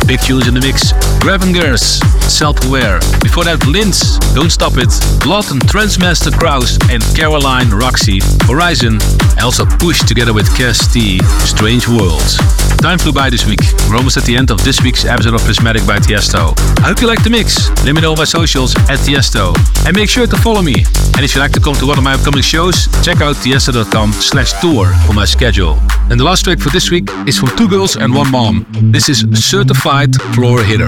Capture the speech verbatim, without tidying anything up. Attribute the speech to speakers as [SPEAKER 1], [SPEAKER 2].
[SPEAKER 1] Big tunes in the mix. Gravengers, Self-Aware. Before that, Linz, Don't Stop It. Blood and Transmaster Kraus and Caroline Roxy. Horizon, also Push together with Cass T, Strange Worlds. Time flew by this week. We're almost at the end of this week's episode of Prismatic by Tiesto. I hope you liked the mix. Let me know on my socials at Tiesto. And make sure to follow me. And if you'd like to come to one of my upcoming shows, check out tiesto.com slash tour for my schedule. And the last track for this week is from Two Girls and One Mom. This is Certified Floor Hitter.